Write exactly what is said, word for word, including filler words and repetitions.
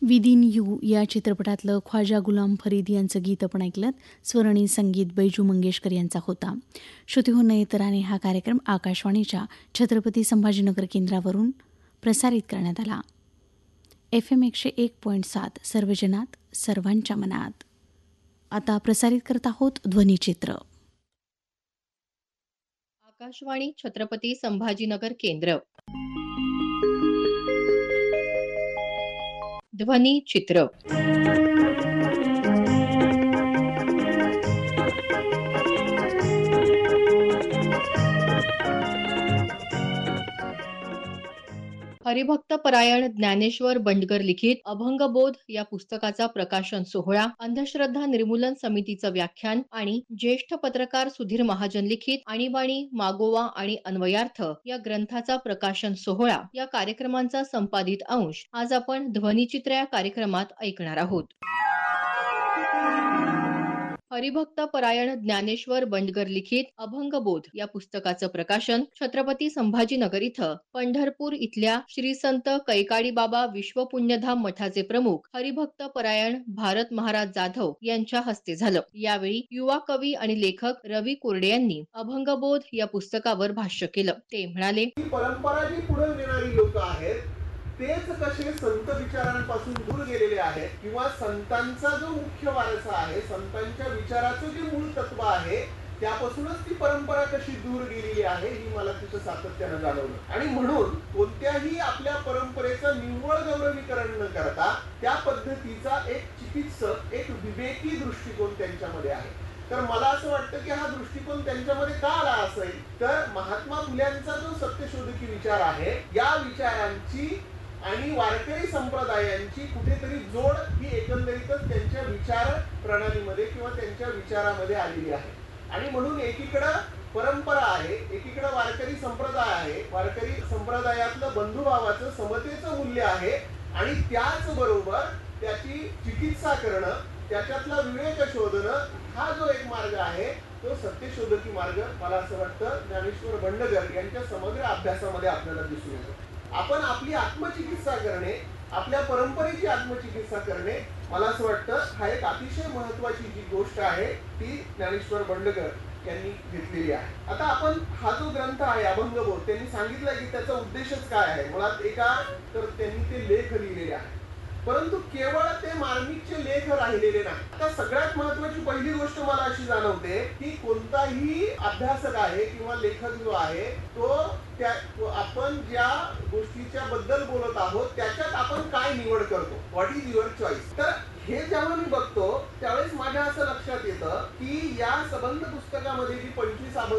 Within you या चित्रपटातलं ख्वाजा गुलाम फरीद यांचं गीत आपण ऐकलं. स्वर आणि संगीत बैजू मंगेशकर यांचा होता. श्रुतिहो नयतराने हा कार्यक्रम आकाशवाणीच्या छत्रपती संभाजीनगर केंद्रावरून प्रसारित करण्यात आला. एफ एम एकशे एक पॉईंट सात सर्वजनात सर्वांच्या मनात. आता प्रसारित करत आहोत ध्वनिचित्र. आकाशवाणी छत्रपती संभाजीनगर केंद्र. ध्वनी चित्र. हरिभक्त परायण ज्ञानेश्वर बंडगर लिखित अभंगबोध या पुस्तकाचा प्रकाशन सोहळा, अंधश्रद्धा निर्मूलन समितीचं व्याख्यान आणि ज्येष्ठ पत्रकार सुधीर महाजन लिखित आणीबाणी, मागोवा आणि अन्वयार्थ या ग्रंथाचा प्रकाशन सोहळा या कार्यक्रमांचा संपादित अंश आज आपण ध्वनिचित्र या कार्यक्रमात ऐकणार आहोत. हरिभक्त परायण ज्ञानेश्वर बंडगर लिखित अभंगबोध या पुस्तकाचं प्रकाशन छत्रपती संभाजीनगर इथं पंढरपूर इथल्या श्री संत कैकाडी बाबा विश्वपुण्यधाम मठाचे प्रमुख हरिभक्त परायण भारत महाराज जाधव यांच्या हस्ते झालं. यावेळी युवा कवी आणि लेखक रवी कोरडे यांनी अभंगबोध या पुस्तकावर भाष्य केलं. ते म्हणाले, परंपरा जी पुढे नेणारी लोक आहेत तेच कसे संत विचारांपासून दूर गेलेले आहेत किंवा संतांचा जो मुख्य वारसा आहे, संतांच्या विचाराचं जे मूळ तत्व आहे त्यापासूनच ती परंपरा कशी दूर गेलेली आहे ही मला तिथं सातत्यानं जाणवलं. आणि म्हणून कोणत्याही आपल्या परंपरेचं निव्वळ गौरवीकरण न करता त्या पद्धतीचा एक चिकित्सक, एक विवेकी दृष्टिकोन त्यांच्यामध्ये आहे. तर मला असं वाटतं की हा दृष्टिकोन त्यांच्यामध्ये का आला असेल तर महात्मा फुल्यांचा जो सत्यशोधकी विचार आहे या विचारांची आणि वारकरी संप्रदायांची कुठेतरी जोड ही एकंदरीतच त्यांच्या विचार प्रणालीमध्ये किंवा त्यांच्या विचारामध्ये आलेली आहे. आणि म्हणून एकीकडे परंपरा आहे, एकीकडे वारकरी संप्रदाय आहे, वारकरी संप्रदायातलं बंधुभावाचं समतेचं मूल्य आहे आणि त्याचबरोबर त्याची चिकित्सा करणं, त्याच्यातला विवेक शोधणं हा जो एक मार्ग आहे तो सत्यशोधकी मार्ग मला असं वाटतं ज्ञानेश्वर बंडगर यांच्या समग्र अभ्यासामध्ये आपल्याला दिसून येतो. आपण आपली आत्मचिकित्सा करणे, आपल्या परंपरेची आत्मचिकित्सा करणे मला असं वाटतं हा एक अतिशय महत्वाची जी गोष्ट आहे ती ज्ञानेश्वर बंडगर यांनी घेतलेली आहे. आता आपण हा जो ग्रंथ आहे अभंगबोध त्यांनी सांगितलं की त्याचा उद्देशच काय आहे. मुळात एका तर त्यांनी ते लेख लिहिलेले आहेत, परंतु केवळ ते मार्मिकचे लेख राहिलेले नाही. आता सगळ्यात महत्वाची पहिली गोष्ट मला अशी जाणवते की कोणताही अभ्यासक आहे किंवा लेखक जो आहे तो त्या आपण ज्या गोष्टीच्या बद्दल बोलत आहोत त्याच्यात आपण काय निवड करतो, व्हॉट इज युअर चॉईस. तर हे जेव्हा मी बघतो त्यावेळेस माझ्या असं लक्षात येतं की या संबंध पुस्तकामध्ये जी पंचवीस